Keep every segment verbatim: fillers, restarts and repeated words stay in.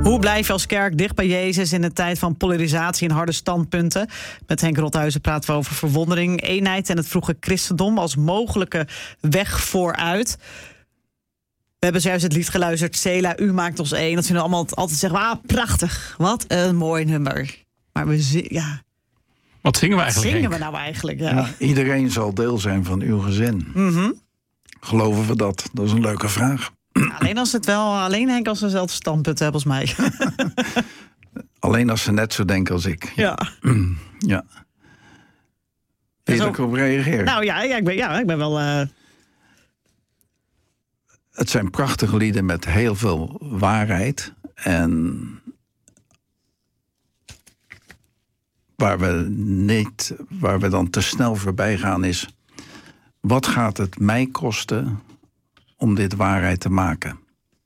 Hoe blijf je als kerk dicht bij Jezus in een tijd van polarisatie en harde standpunten? Met Henk Rothuizen praten we over verwondering, eenheid en het vroege christendom als mogelijke weg vooruit. We hebben zojuist het lied geluisterd, Sela, u maakt ons één. Dat vinden we allemaal altijd zeggen, ah, prachtig, wat een mooi nummer. Maar we zingen, ja... Wat zingen we Wat eigenlijk, zingen Henk? we nou eigenlijk? Ja. Ja, iedereen zal deel zijn van uw gezin. Mm-hmm. Geloven we dat? Dat is een leuke vraag. Alleen als het wel, alleen Henk als ze dezelfde standpunten hebben als mij. Alleen als ze net zo denken als ik. Ja. Ja. Wil je Zo- dat ik op reageer? Nou ja, ja, ik ben, ja, ik ben wel... Uh... Het zijn prachtige lieden met heel veel waarheid. En waar we, niet, waar we dan te snel voorbij gaan is... wat gaat het mij kosten om dit waarheid te maken?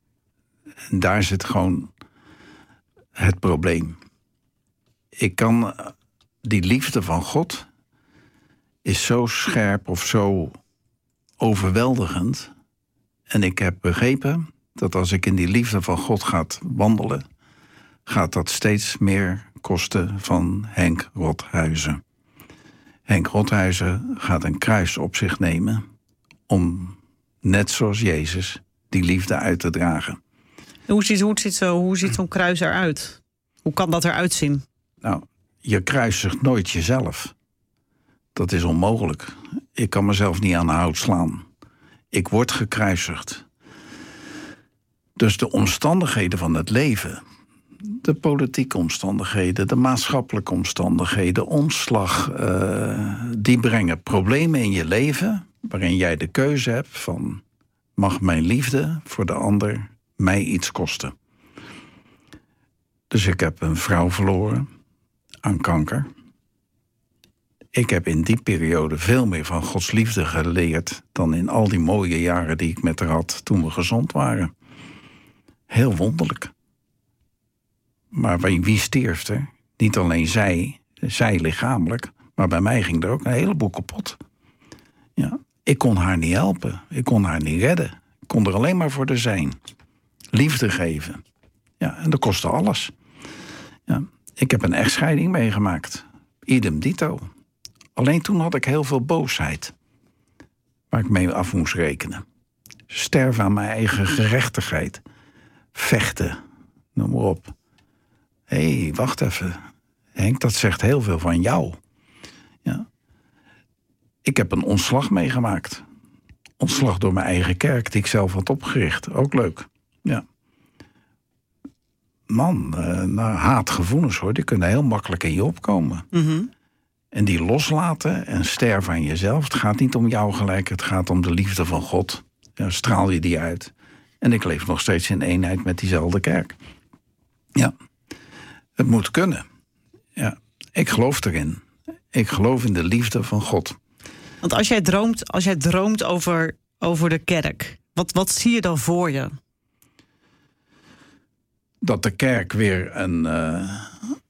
En daar zit gewoon het probleem. Ik kan... Die liefde van God is zo scherp of zo overweldigend... En ik heb begrepen dat als ik in die liefde van God ga wandelen... gaat dat steeds meer kosten van Henk Rothuizen. Henk Rothuizen gaat een kruis op zich nemen... om, net zoals Jezus, die liefde uit te dragen. Hoe ziet, hoe ziet, zo, hoe ziet zo'n kruis eruit? Hoe kan dat eruit zien? Nou, je kruisigt nooit jezelf. Dat is onmogelijk. Ik kan mezelf niet aan de hout slaan. Ik word gekruisigd. Dus de omstandigheden van het leven... de politieke omstandigheden, de maatschappelijke omstandigheden... omslag, uh, die brengen problemen in je leven... waarin jij de keuze hebt van... mag mijn liefde voor de ander mij iets kosten? Dus ik heb een vrouw verloren aan kanker... Ik heb in die periode veel meer van Gods liefde geleerd... dan in al die mooie jaren die ik met haar had toen we gezond waren. Heel wonderlijk. Maar wie wie stierf er? Niet alleen zij, zij lichamelijk... maar bij mij ging er ook een heleboel kapot. Ja, ik kon haar niet helpen. Ik kon haar niet redden. Ik kon er alleen maar voor de zijn. Liefde geven. Ja, en dat kostte alles. Ja, ik heb een echtscheiding meegemaakt. Idem dito. Alleen toen had ik heel veel boosheid. Waar ik mee af moest rekenen. Sterven aan mijn eigen gerechtigheid. Vechten. Noem maar op. Hé, hey, wacht even. Henk, dat zegt heel veel van jou. Ja. Ik heb een ontslag meegemaakt. Ontslag door mijn eigen kerk die ik zelf had opgericht. Ook leuk. Ja. Man, uh, nou, haatgevoelens hoor. Die kunnen heel makkelijk in je opkomen. Mm-hmm. En die loslaten en sterven aan jezelf. Het gaat niet om jou gelijk, het gaat om de liefde van God. Ja, straal je die uit. En ik leef nog steeds in eenheid met diezelfde kerk. Ja, het moet kunnen. Ja, ik geloof erin. Ik geloof in de liefde van God. Want als jij droomt, als jij droomt over, over de kerk... Wat, wat zie je dan voor je? Dat de kerk weer een... Uh,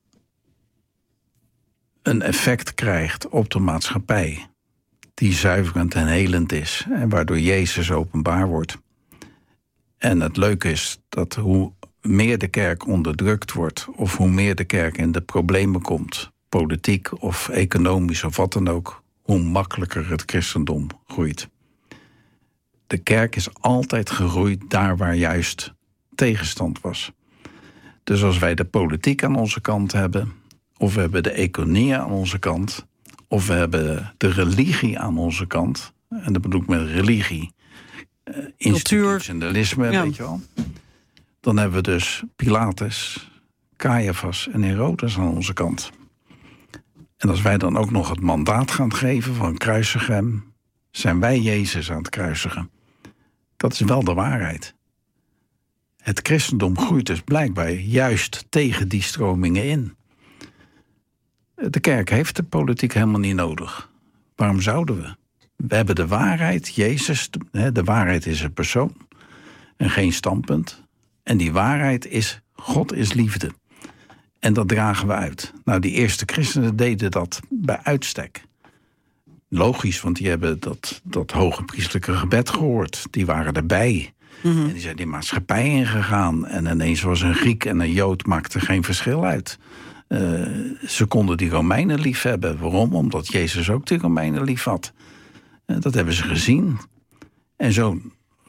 een effect krijgt op de maatschappij... die zuiverend en helend is... en waardoor Jezus openbaar wordt. En het leuke is dat hoe meer de kerk onderdrukt wordt... of hoe meer de kerk in de problemen komt... politiek of economisch of wat dan ook... hoe makkelijker het christendom groeit. De kerk is altijd gegroeid daar waar juist tegenstand was. Dus als wij de politiek aan onze kant hebben... of we hebben de economie aan onze kant... of we hebben de religie aan onze kant... en dat bedoel ik met religie... Uh, institutionalisme, ja. Weet je wel... dan hebben we dus Pilatus, Caiaphas en Herodes aan onze kant. En als wij dan ook nog het mandaat gaan geven van kruisig hem... zijn wij Jezus aan het kruisigen. Dat is wel de waarheid. Het christendom groeit dus blijkbaar juist tegen die stromingen in... De kerk heeft de politiek helemaal niet nodig. Waarom zouden we? We hebben de waarheid, Jezus, de waarheid is een persoon en geen standpunt. En die waarheid is, God is liefde. En dat dragen we uit. Nou, die eerste christenen deden dat bij uitstek. Logisch, want die hebben dat, dat hoge priestelijke gebed gehoord. Die waren erbij. Mm-hmm. En die zijn die maatschappij ingegaan. En ineens was een Griek en een Jood maakte geen verschil uit. Uh, ze konden die Romeinen lief hebben. Waarom? Omdat Jezus ook die Romeinen lief had. Uh, dat hebben ze gezien. En zo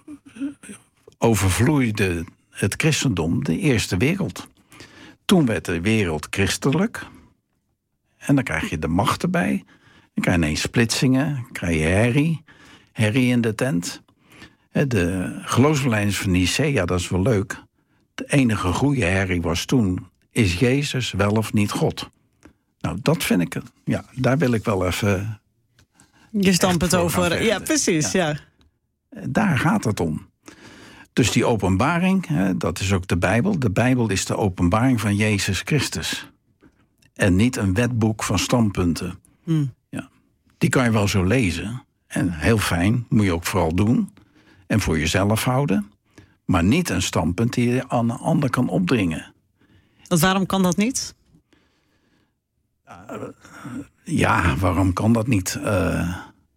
overvloeide het christendom de eerste wereld. Toen werd de wereld christelijk. En dan krijg je de macht erbij. Dan krijg je ineens splitsingen. Dan krijg je herrie. Herrie in de tent. De geloofsbelijdenis van Nicea, dat is wel leuk. De enige goede herrie was toen... is Jezus wel of niet God? Nou, dat vind ik... Ja, daar wil ik wel even... Je standpunt over... Ja, precies, ja. ja. Daar gaat het om. Dus die openbaring, dat is ook de Bijbel. De Bijbel is de openbaring van Jezus Christus. En niet een wetboek van standpunten. Mm. Ja. Die kan je wel zo lezen. En heel fijn, moet je ook vooral doen. En voor jezelf houden. Maar niet een standpunt die je aan een ander kan opdringen. Want waarom kan dat niet? Uh, ja, waarom kan dat niet? Uh,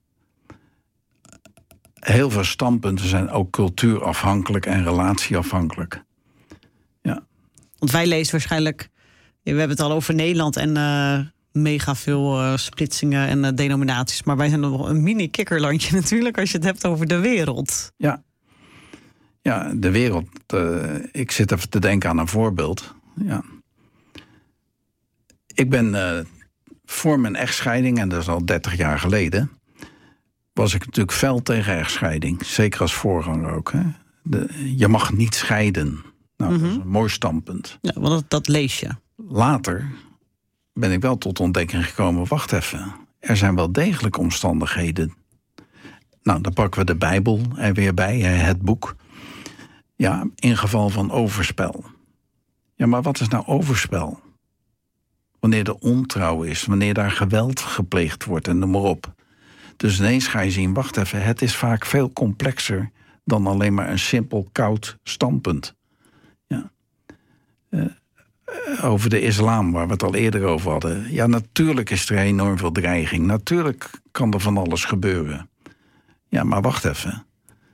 heel veel standpunten zijn ook cultuurafhankelijk en relatieafhankelijk. Ja. Want wij lezen waarschijnlijk... We hebben het al over Nederland en uh, mega veel uh, splitsingen en uh, denominaties. Maar wij zijn nog een mini-kikkerlandje natuurlijk als je het hebt over de wereld. Ja, ja de wereld. Uh, ik zit even te denken aan een voorbeeld. Ja. Ik ben uh, voor mijn echtscheiding, en dat is al dertig jaar geleden... was ik natuurlijk fel tegen echtscheiding. Zeker als voorganger ook. Hè? De, je mag niet scheiden. Nou, mm-hmm. Dat is een mooi standpunt. Ja, want dat, dat lees je. Later ben ik wel tot ontdekking gekomen... wacht even, er zijn wel degelijk omstandigheden. Nou, dan pakken we de Bijbel er weer bij, het boek. Ja, in geval van overspel. Ja, maar wat is nou overspel? Wanneer er ontrouw is, wanneer daar geweld gepleegd wordt en noem maar op. Dus ineens ga je zien, wacht even, het is vaak veel complexer... dan alleen maar een simpel koud standpunt. Ja. Uh, over de islam, waar we het al eerder over hadden. Ja, natuurlijk is er enorm veel dreiging. Natuurlijk kan er van alles gebeuren. Ja, maar wacht even.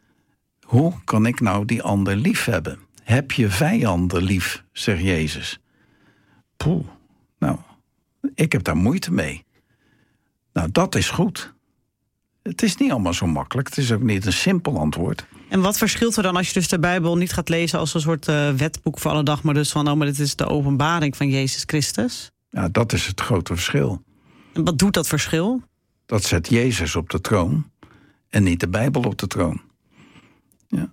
Hoe kan ik nou die ander lief hebben? Heb je vijanden lief, zegt Jezus. Poeh, nou, ik heb daar moeite mee. Nou, dat is goed. Het is niet allemaal zo makkelijk. Het is ook niet een simpel antwoord. En wat verschilt er dan als je dus de Bijbel niet gaat lezen... als een soort uh, wetboek voor alle dag... maar dus van, oh, maar dit is de openbaring van Jezus Christus? Ja, dat is het grote verschil. En wat doet dat verschil? Dat zet Jezus op de troon... en niet de Bijbel op de troon. Ja.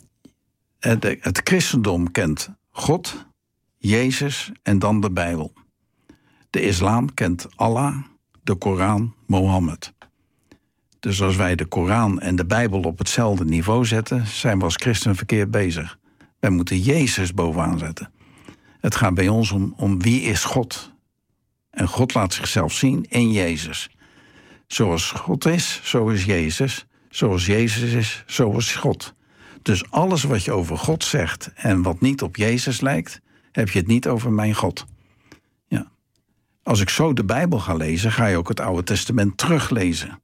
Het, het christendom kent God, Jezus en dan de Bijbel. De islam kent Allah, de Koran, Mohammed. Dus als wij de Koran en de Bijbel op hetzelfde niveau zetten... zijn we als christen verkeerd bezig. Wij moeten Jezus bovenaan zetten. Het gaat bij ons om, om wie is God. En God laat zichzelf zien in Jezus. Zoals God is, zo is Jezus. Zoals Jezus is, zo is God. Dus alles wat je over God zegt en wat niet op Jezus lijkt... heb je het niet over mijn God. Ja. Als ik zo de Bijbel ga lezen, ga je ook het Oude Testament teruglezen.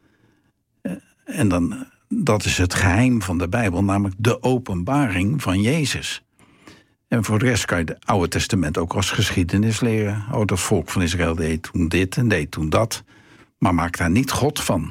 En dan, dat is het geheim van de Bijbel, namelijk de openbaring van Jezus. En voor de rest kan je het Oude Testament ook als geschiedenis leren. Oh, dat volk van Israël deed toen dit en deed toen dat. Maar maak daar niet God van.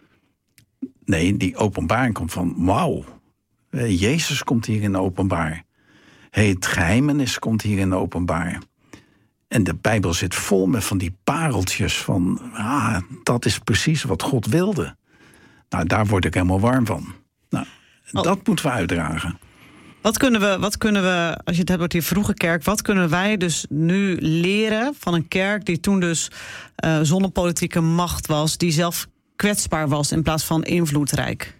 Nee, die openbaring komt van, wauw. Jezus komt hier in de openbaar. Hey, het geheimenis komt hier in de openbaar. En de Bijbel zit vol met van die pareltjes van... ah, dat is precies wat God wilde. Nou, daar word ik helemaal warm van. Nou, oh. Dat moeten we uitdragen. Wat kunnen we, wat kunnen we, als je het hebt over die vroege kerk... wat kunnen wij dus nu leren van een kerk... die toen dus uh, zonder politieke macht was... die zelf kwetsbaar was in plaats van invloedrijk?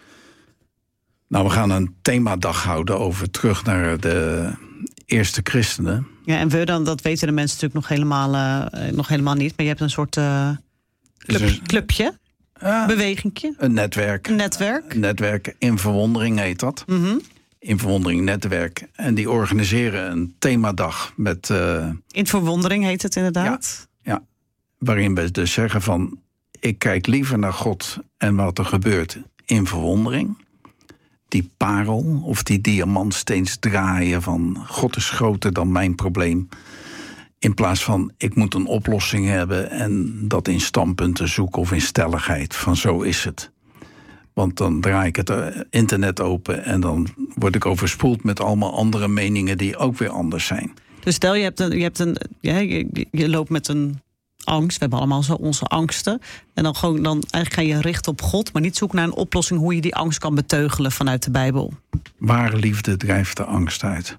Nou, we gaan een themadag houden over terug naar de eerste christenen. Ja, en we dan, dat weten de mensen natuurlijk nog helemaal, uh, nog helemaal niet... maar je hebt een soort uh, club, dus een, clubje... Ja, bewegingje? Een netwerk. Een netwerk? Een netwerk in verwondering heet dat. Mm-hmm. In verwondering netwerk. En die organiseren een themadag met... Uh, in verwondering heet het inderdaad? Ja, ja, waarin we dus zeggen van... ik kijk liever naar God en wat er gebeurt in verwondering... die parel of die diamant steeds draaien van God is groter dan mijn probleem. In plaats van ik moet een oplossing hebben en dat in standpunten zoeken of in stelligheid. Van zo is het. Want dan draai ik het internet open en dan word ik overspoeld met allemaal andere meningen die ook weer anders zijn. Dus stel je hebt een, je, hebt een, ja, je, je loopt met een angst. We hebben allemaal zo onze angsten. En dan, gewoon, dan eigenlijk ga je richten op God, maar niet zoeken naar een oplossing hoe je die angst kan beteugelen vanuit de Bijbel. Ware liefde drijft de angst uit.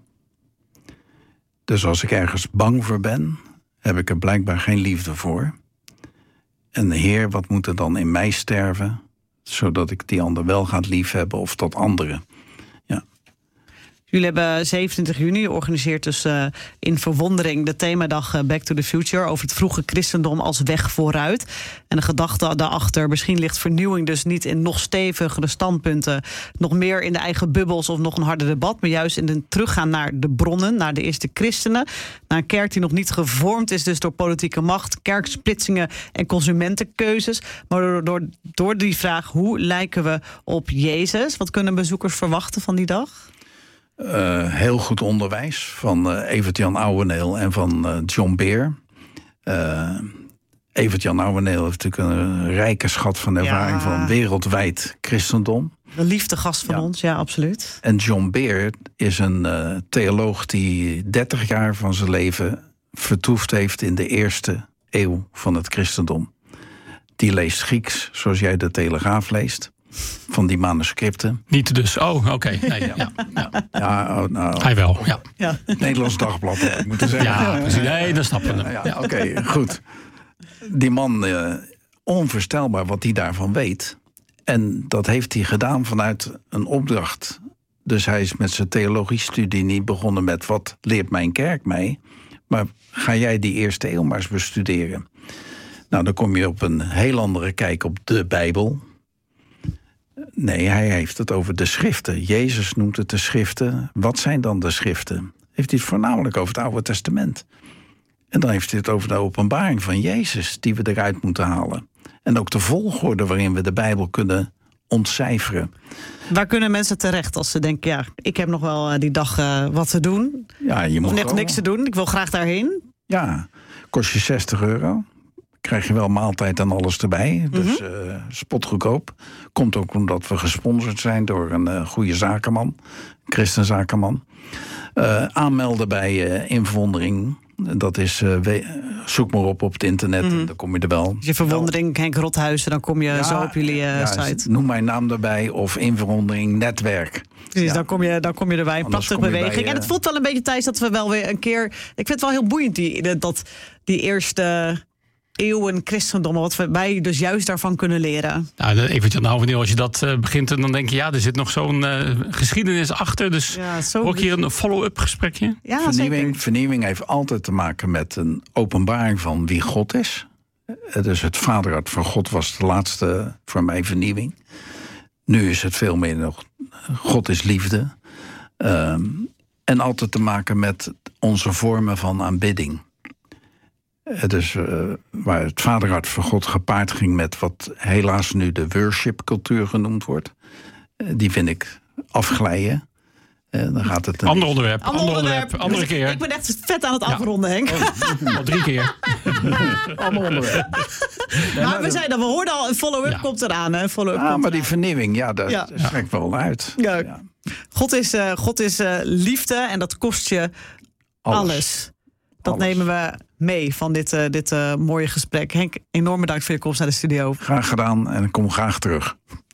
Dus als ik ergens bang voor ben, heb ik er blijkbaar geen liefde voor. En Heer, wat moet er dan in mij sterven, zodat ik die ander wel ga liefhebben of dat andere? Ja. Jullie hebben zevenentwintig juni georganiseerd dus uh, in Verwondering de themadag uh, Back to the Future over het vroege christendom als weg vooruit. En de gedachte daarachter, misschien ligt vernieuwing dus niet in nog stevigere standpunten, nog meer in de eigen bubbels of nog een harder debat, maar juist in een teruggaan naar de bronnen, naar de eerste christenen, naar een kerk die nog niet gevormd is dus door politieke macht, kerksplitsingen en consumentenkeuzes, maar door, door, door die vraag hoe lijken we op Jezus? Wat kunnen bezoekers verwachten van die dag? Uh, heel goed onderwijs van uh, Evert-Jan Ouweneel en van uh, John Beer. Uh, Evert-Jan Ouweneel heeft natuurlijk een rijke schat van ervaring ja. van wereldwijd christendom. Een liefde gast van ja. ons, ja, absoluut. En John Beer is een uh, theoloog die dertig jaar van zijn leven vertoefd heeft in de eerste eeuw van het christendom. Die leest Grieks, zoals jij de Telegraaf leest. Van die manuscripten. Niet dus. Oh, oké. Okay. Nee, ja. Ja, ja. ja oh, nou, Hij wel, ja. ja. Nederlands Dagblad, had ik moeten zeggen. Ja, precies. Nee, dat snappen we. Ja, ja, ja, Oké, okay, goed. Die man, uh, onvoorstelbaar wat hij daarvan weet. En dat heeft hij gedaan vanuit een opdracht. Dus hij is met zijn theologiestudie niet begonnen met wat leert mijn kerk mij, maar ga jij die eerste eeuw maar eens bestuderen. Nou, dan kom je op een heel andere kijk op de Bijbel. Nee, hij heeft het over de schriften. Jezus noemt het de schriften. Wat zijn dan de schriften? Heeft hij het voornamelijk over het Oude Testament. En dan heeft hij het over de openbaring van Jezus die we eruit moeten halen. En ook de volgorde waarin we de Bijbel kunnen ontcijferen. Waar kunnen mensen terecht als ze denken, ja, ik heb nog wel die dag uh, wat te doen. Ja, je moet of net gewoon niks te doen, ik wil graag daarheen. Ja, kost je zestig euro. Krijg je wel maaltijd en alles erbij. Dus uh, spotgoedkoop. Komt ook omdat we gesponsord zijn door een uh, goede zakenman. Een christenzakenman. Uh, aanmelden bij uh, In Verwondering. Dat is, uh, we, zoek maar op op het internet mm. en dan kom je er wel. Je Verwondering, Henk Rothuizen, dan kom je ja, zo op jullie uh, ja, site. Noem mijn naam erbij of In Verwondering Netwerk. Precies, ja. dan, kom je, dan kom je erbij. Een prachtige beweging. Bij, uh... En het voelt wel een beetje, Thijs, dat we wel weer een keer... Ik vind het wel heel boeiend, die, dat, die eerste... eeuwen christendom, wat wij dus juist daarvan kunnen leren. Nou, even nou, als je dat uh, begint, dan denk je, ja, er zit nog zo'n uh, geschiedenis achter. Dus ja, zo... ook hier een follow-up gesprekje. Ja, vernieuwing, vernieuwing heeft altijd te maken met een openbaring van wie God is. Dus het vaderhart van God was de laatste voor mij vernieuwing. Nu is het veel meer nog, God is liefde. Um, en altijd te maken met onze vormen van aanbidding. Dus uh, waar het vaderhart van God gepaard ging met wat helaas nu de worshipcultuur genoemd wordt. Uh, die vind ik afglijden. Uh, dan gaat het een ander onderwerp, ander ander onderwerp, onderwerp, andere dus keer. Ik ben echt vet aan het ja. afronden, Henk. Oh, al drie keer. Ander onderwerp. Nee, maar we zeiden, we hoorden al, een follow-up ja. komt eraan. Hè? Follow-up ah, komt maar eraan. Die vernieuwing, ja, dat ja. strekt wel uit. Ja. Ja. God is, uh, God is uh, liefde en dat kost je alles. alles. Dat alles. nemen we mee van dit, uh, dit uh, mooie gesprek. Henk, enorm bedankt voor je komst naar de studio. Graag gedaan en ik kom graag terug.